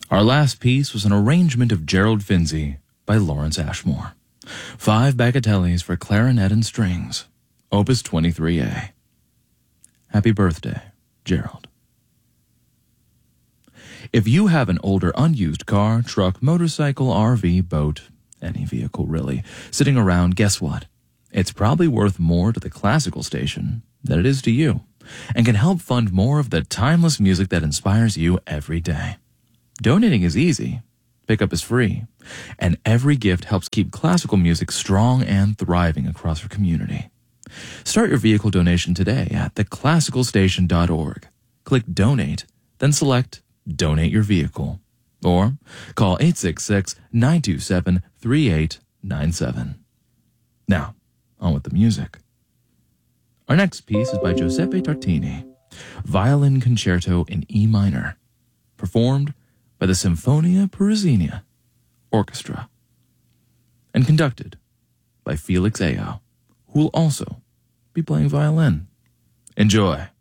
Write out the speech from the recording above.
Our last piece was an arrangement of Gerald Finzi by Lawrence Ashmore. 5 bagatelles for clarinet and strings, Opus 23A. Happy birthday, Gerald. If you have an older unused car, truck, motorcycle, RV, boat, any vehicle really, sitting around, guess what? It's probably worth more to the classical station than it is to you, and can help fund more of the timeless music that inspires you every day. Donating is easy, pickup is free, and every gift helps keep classical music strong and thriving across our community. Start your vehicle donation today at theclassicalstation.org. Click Donate, then select Donate Your Vehicle, or call 866-927-3897. Now, on with the music. Our next piece is by Giuseppe Tartini, Violin Concerto in E minor, performed by the Sinfonia Parisina Orchestra, and conducted by Felix Ao, who will also be playing violin. Enjoy.